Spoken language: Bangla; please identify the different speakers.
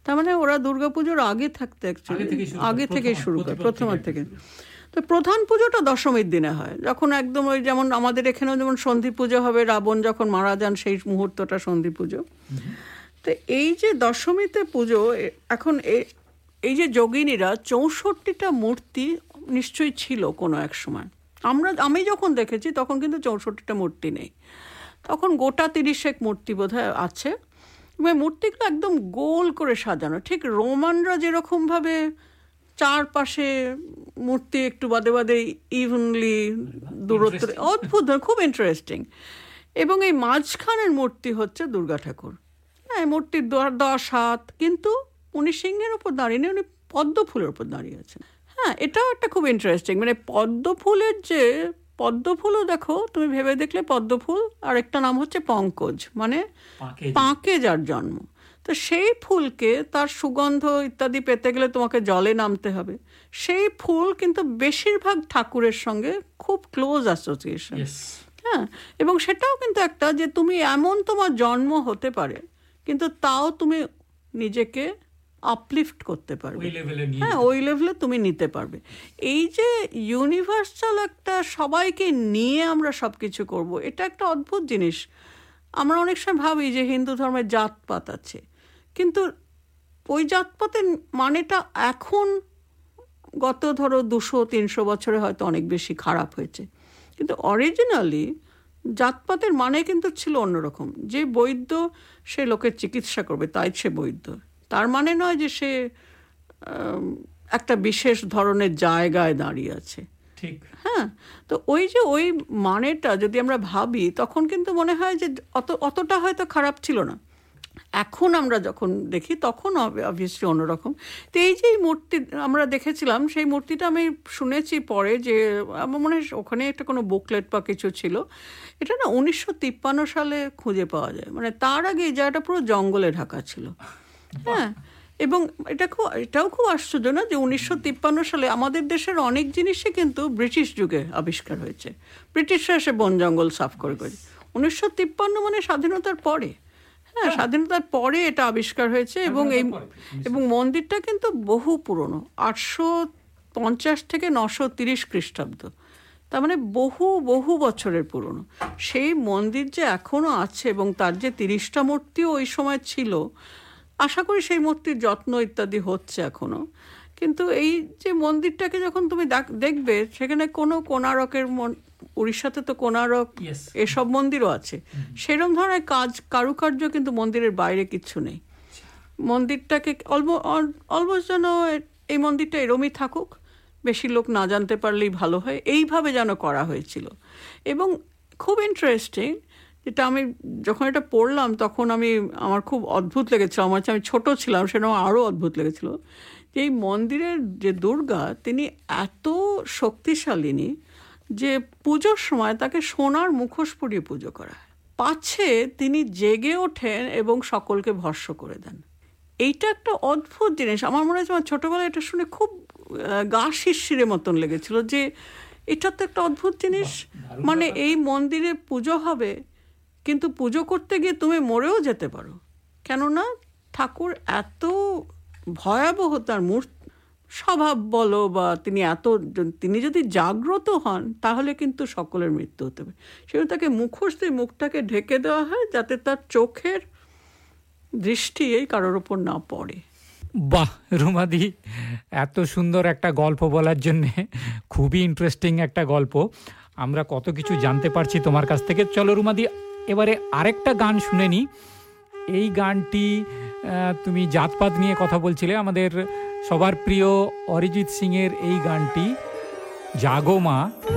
Speaker 1: তার মানে ওরা দুর্গাপুজোর আগে থাকতে আগে থেকে শুরু করে, প্রথমার থেকে। তো প্রধান পুজোটা দশমীর দিনে হয়, যখন একদম ওই যেমন আমাদের এখানেও যেমন সন্ধি পুজো হবে, রাবণ যখন মারা যান সেই মুহূর্তটা সন্ধি পুজো। তো এই যে দশমীতে পুজো, এখন এই যে যোগিনীরা 64টা মূর্তি নিশ্চয়ই ছিল কোনো এক সময়। আমি যখন দেখেছি তখন কিন্তু 64টা মূর্তি নেই, তখন গোটা 30 মূর্তি বোধহয় আছে। এবং মূর্তিগুলো একদম গোল করে সাজানো, ঠিক রোমানরা যেরকমভাবে চারপাশে মূর্তি একটু বাদে বাদে ইভেনলি দূরত্ব, অদ্ভুত, খুব ইন্টারেস্টিং। এবং এই মাঝখানের মূর্তি হচ্ছে দুর্গা ঠাকুর। হ্যাঁ, মূর্তির 10 হাত, কিন্তু উনি সিংহের ওপর দাঁড়িয়ে নেই, উনি পদ্ম ফুলের ওপর দাঁড়িয়ে আছেন। হ্যাঁ, এটাও একটা খুব ইন্টারেস্টিং, মানে পদ্ম ফুলের যে পদ্ম ফুলও দেখো তুমি ভেবে দেখলে, পদ্ম ফুল আর একটা নাম হচ্ছে পঙ্কজ, মানে পাঁকে যার জন্ম। তো সেই ফুলকে তার সুগন্ধ ইত্যাদি পেতে গেলে তোমাকে জলে নামতে হবে। সেই ফুল কিন্তু বেশিরভাগ ঠাকুরের সঙ্গে খুব ক্লোজ অ্যাসোসিয়েশন। হ্যাঁ, এবং সেটাও কিন্তু একটা যে তুমি এমন তোমার জন্ম হতে পারে, কিন্তু তাও তুমি নিজেকে আপলিফট করতে পারবে, হ্যাঁ, ওই লেভেলে তুমি নিতে পারবে। এই যে ইউনিভার্সাল একটা সবাইকে নিয়ে আমরা সব কিছু করবো, এটা একটা অদ্ভুত জিনিস। আমরা অনেক সময় ভাবি যে হিন্দু ধর্মের জাতপাত আছে, কিন্তু ওই জাতপাতের মানেটা এখন গত ধরো 200-300 বছরে হয়তো অনেক বেশি খারাপ হয়েছে, কিন্তু অরিজিনালি জাতপাতের মানে কিন্তু ছিল অন্যরকম। যে বৈদ্য সে লোকের চিকিৎসা করবে তাই সে বৈদ্য, তার মানে নয় যে সে একটা বিশেষ ধরনের জায়গায় দাঁড়িয়ে আছে। ঠিক, হ্যাঁ। তো ওই যে ওই মানেটা যদি আমরা ভাবি, তখন কিন্তু মনে হয় যে অতটা হয়তো খারাপ ছিল না। এখন আমরা যখন দেখি তখন অবভিয়াসলি অন্যরকম। তো এই যে মূর্তি আমরা দেখেছিলাম, সেই মূর্তিটা আমি শুনেছি পরে যে আমার মনে হয় ওখানে একটা কোনো বুকলেট বা কিছু ছিল, এটা না 1953 সালে খুঁজে পাওয়া যায়। মানে তার আগে এই জায়গাটা পুরো জঙ্গলে ঢাকা ছিল। হ্যাঁ, এবং এটাও খুব আশ্চর্য না যে 1953 সালে আমাদের দেশের অনেক জিনিসই কিন্তু ব্রিটিশ যুগে আবিষ্কার হয়েছে। ব্রিটিশরা এসে বন জঙ্গল সাফ করে 1953 মানে স্বাধীনতার পরে। হ্যাঁ, স্বাধীনতার পরে এটা আবিষ্কার হয়েছে। এবং মন্দিরটা কিন্তু বহু পুরনো, 850 থেকে 930 খ্রিস্টাব্দ, তার মানে বহু বহু বছরের পুরনো। সেই মন্দির যে এখনও আছে এবং তার যে 30টা মূর্তিও ওই সময় ছিল, আশা করি সেই মূর্তির যত্ন ইত্যাদি হচ্ছে এখনও। কিন্তু এই যে মন্দিরটাকে যখন তুমি দেখবে, সেখানে কোনো কোণারকের উড়িষ্যাতে তো কোণারক এসব মন্দিরও আছে, সেরকম ধরনের কারুকার্য কিন্তু মন্দিরের বাইরে কিচ্ছু নেই। মন্দিরটাকে অলমোস্ট যেন এই মন্দিরটা এরমই থাকুক, বেশি লোক না জানতে পারলেই ভালো হয়, এইভাবে যেন করা হয়েছিল। এবং খুব ইন্টারেস্টিং, যেটা আমি যখন এটা পড়লাম তখন আমার খুব অদ্ভুত লেগেছিল। আমি ছোট ছিলাম, সেটা আমার আরও অদ্ভুত লেগেছিল যে এই মন্দিরের যে দুর্গা, তিনি এত শক্তিশালিনী যে পুজোর সময় তাকে সোনার মুখোশ পরিয়ে পুজো করা হয়, পাছে তিনি জেগে ওঠেন এবং সকলকে ভস্ম করে দেন। এইটা একটা অদ্ভুত জিনিস। আমার মনে হয় আমার ছোটোবেলায় এটা শুনে খুব গা শিরশিরের মতন লেগেছিল যে এটা তো একটা অদ্ভুত জিনিস। মানে এই মন্দিরে পুজো হবে, কিন্তু পুজো করতে গিয়ে তুমি মরেও যেতে পারো, কেননা ঠাকুর এত ভয়াবহ, তার স্বভাব বলো বা তিনি যদি জাগ্রত হন তাহলে কিন্তু সকলের মৃত্যু হতে পারে। সেজন্য তাকে মুখোশ দিয়ে মুখটাকে ঢেকে দেওয়া হয় যাতে তার চোখের দৃষ্টি এই কারোর ওপর না পড়ে।
Speaker 2: বাহ রুমাদি, এত সুন্দর একটা গল্প বলার জন্যে, খুবই ইন্টারেস্টিং একটা গল্প। আমরা কত কিছু জানতে পারছি তোমার কাছ থেকে। চলো রুমাদি, এবারে আরেকটা গান শুনে নি। এই গানটি তুমি জাতপাত নিয়ে কথা বলছিলে, আমাদের সবার প্রিয় অরিজিৎ সিংয়ের এই গানটি জাগো মা